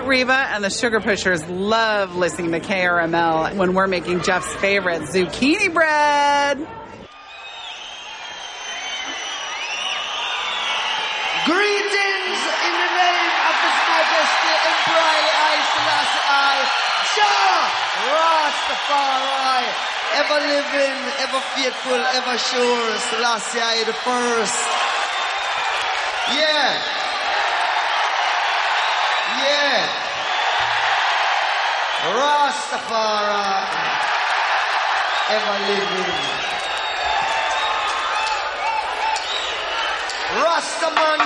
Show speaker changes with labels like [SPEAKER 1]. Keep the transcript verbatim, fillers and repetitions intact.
[SPEAKER 1] Reva and the Sugar Pushers love listening to K R M L when we're making Jeff's favorite zucchini bread.
[SPEAKER 2] Greetings in the name of His Majesty Emperor Haile Selassie I, Jah Rastafari, ever living, ever faithful, ever sure, Selassie I the first. Yeah. Yeah. Rastafari, ever living. Rastaman